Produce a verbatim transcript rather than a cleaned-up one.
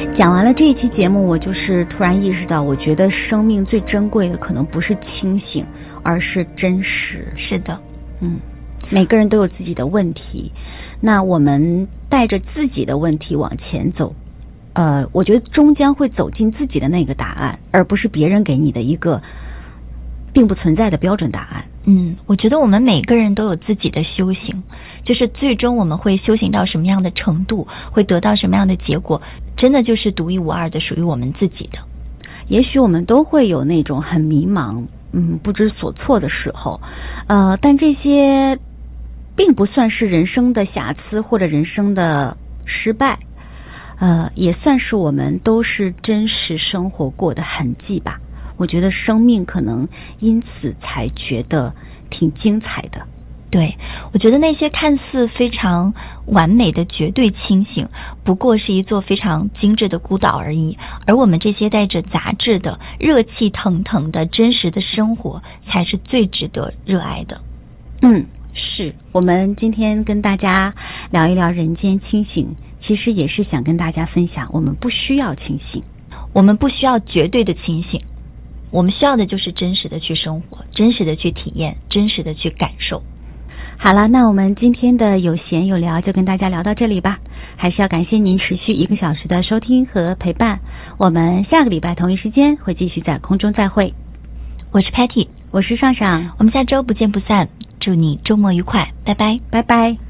讲完了这一期节目，我就是突然意识到，我觉得生命最珍贵的可能不是清醒，而是真实。 是的， 嗯，每个人都有自己的问题，那我们带着自己的问题往前走，呃，我觉得终将会走进自己的那个答案，而不是别人给你的一个并不存在的标准答案。 嗯，我觉得我们每个人都有自己的修行，就是最终我们会修行到什么样的程度，会得到什么样的结果，真的就是独一无二的属于我们自己的。 也许我们都会有那种很迷茫，嗯，不知所措的时候，呃，但这些并不算是人生的瑕疵或者人生的失败，呃，也算是我们都是真实生活过的痕迹吧。我觉得生命可能因此才觉得挺精彩的。 对，我觉得那些看似非常完美的绝对清醒，不过是一座非常精致的孤岛而已，而我们这些带着杂质的热气腾腾的真实的生活，才是最值得热爱的。 嗯，是我们今天跟大家聊一聊人间清醒，其实也是想跟大家分享，我们不需要清醒， 我们不需要绝对的清醒，我们需要的就是真实的去生活，真实的去体验，真实的去感受。 好了，那我们今天的有闲有聊就跟大家聊到这里吧，还是要感谢您持续一个小时的收听和陪伴，我们下个礼拜同一时间会继续在空中再会。 我是 Patty， 我是上上， 我们下周不见不散，祝你周末愉快，拜拜， 拜拜。